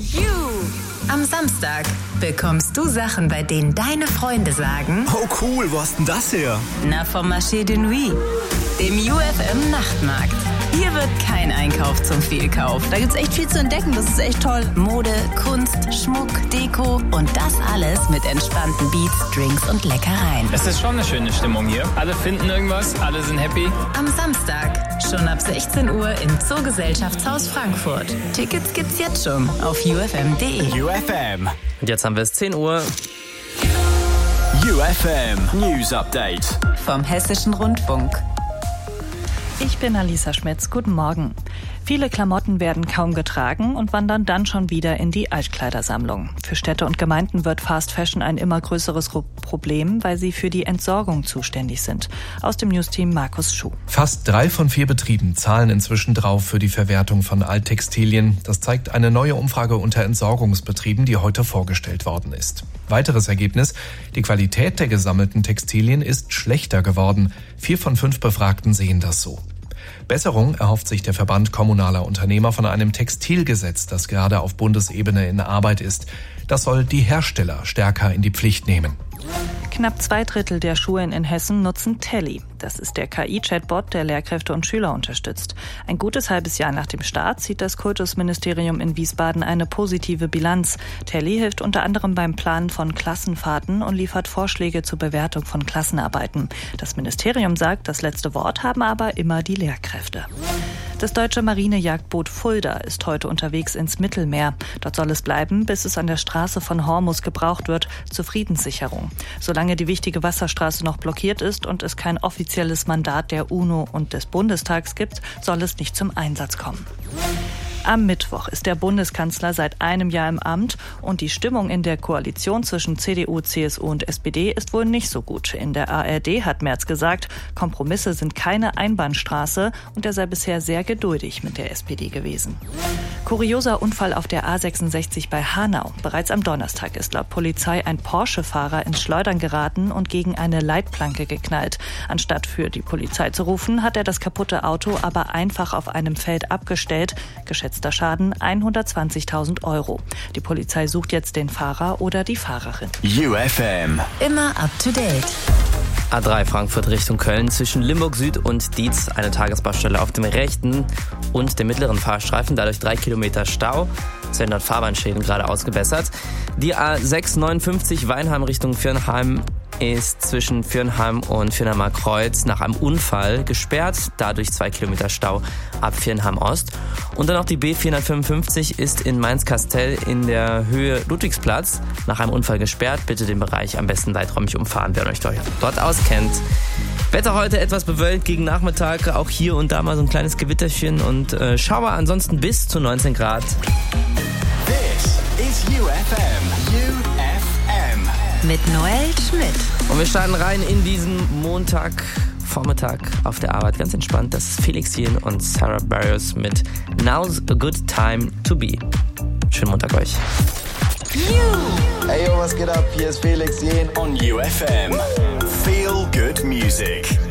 Am Samstag bekommst du Sachen, bei denen deine Freunde sagen: Oh cool, wo hast denn das her? Na, vom Marché de Nuit, dem UFM Nachtmarkt. Hier wird kein Einkauf zum Fehlkauf. Da gibt's echt viel zu entdecken, das ist echt toll. Mode, Kunst, Schmuck, Deko und das alles mit entspannten Beats, Drinks und Leckereien. Es ist schon eine schöne Stimmung hier. Alle finden irgendwas, alle sind happy. Am Samstag, schon ab 16 Uhr im Zoogesellschaftshaus Frankfurt. Tickets gibt's jetzt schon auf ufm.de. UFM. Und jetzt haben wir es 10 Uhr. UFM News Update Vom Hessischen Rundfunk. Ich bin Alisa Schmitz. Guten Morgen. Viele Klamotten werden kaum getragen und wandern dann schon wieder in die Altkleidersammlung. Für Städte und Gemeinden wird Fast Fashion ein immer größeres Problem, weil sie für die Entsorgung zuständig sind. Aus dem Newsteam Markus Schuh. Fast 3 von 4 Betrieben zahlen inzwischen drauf für die Verwertung von Alttextilien. Das zeigt eine neue Umfrage unter Entsorgungsbetrieben, die heute vorgestellt worden ist. Weiteres Ergebnis: Die Qualität der gesammelten Textilien ist schlechter geworden. 4 von 5 Befragten sehen das so. Besserung erhofft sich der Verband kommunaler Unternehmer von einem Textilgesetz, das gerade auf Bundesebene in Arbeit ist. Das soll die Hersteller stärker in die Pflicht nehmen. Knapp 2/3 der Schulen in Hessen nutzen Telly. Das ist der KI-Chatbot, der Lehrkräfte und Schüler unterstützt. Ein gutes halbes Jahr nach dem Start zieht das Kultusministerium in Wiesbaden eine positive Bilanz. Telly hilft unter anderem beim Planen von Klassenfahrten und liefert Vorschläge zur Bewertung von Klassenarbeiten. Das Ministerium sagt, das letzte Wort haben aber immer die Lehrkräfte. Das deutsche Marinejagdboot Fulda ist heute unterwegs ins Mittelmeer. Dort soll es bleiben, bis es an der Straße von Hormuz gebraucht wird, zur Friedenssicherung. Solange die wichtige Wasserstraße noch blockiert ist und es kein offizielles Mandat der UNO und des Bundestags gibt, soll es nicht zum Einsatz kommen. Am Mittwoch ist der Bundeskanzler seit einem Jahr im Amt und die Stimmung in der Koalition zwischen CDU, CSU und SPD ist wohl nicht so gut. In der ARD hat Merz gesagt, Kompromisse sind keine Einbahnstraße und er sei bisher sehr geduldig mit der SPD gewesen. Kurioser Unfall auf der A66 bei Hanau. Bereits am Donnerstag ist laut Polizei ein Porsche-Fahrer ins Schleudern geraten und gegen eine Leitplanke geknallt. Anstatt für die Polizei zu rufen, hat er das kaputte Auto aber einfach auf einem Feld abgestellt. Geschätzter Schaden 120.000 €. Die Polizei sucht jetzt den Fahrer oder die Fahrerin. UFM. Immer up to date. A3 Frankfurt Richtung Köln zwischen Limburg Süd und Dietz eine Tagesbaustelle auf dem rechten und dem mittleren Fahrstreifen, dadurch 3 Kilometer Stau. Es werden dort Fahrbahnschäden gerade ausgebessert. Die A659 Weinheim Richtung Viernheim ist zwischen Viernheim und Viernheimer Kreuz nach einem Unfall gesperrt, dadurch 2 Kilometer Stau ab Viernheim Ost. Und dann noch die B455 ist in Mainz-Kastell in der Höhe Ludwigsplatz nach einem Unfall gesperrt. Bitte den Bereich am besten weiträumig umfahren, wer euch dort auskennt. Wetter heute etwas bewölkt gegen Nachmittag, auch hier und da mal so ein kleines Gewitterchen und Schauer, ansonsten bis zu 19 Grad. This is UFM. Mit Noel Schmidt. Und wir starten rein in diesen Montagvormittag auf der Arbeit. Ganz entspannt. Das ist Felix Jen und Sarah Barrios mit Now's a Good Time to Be. Schönen Montag euch. Hey yo, was geht ab? Hier ist Felix Jen On UFM. Feel good music.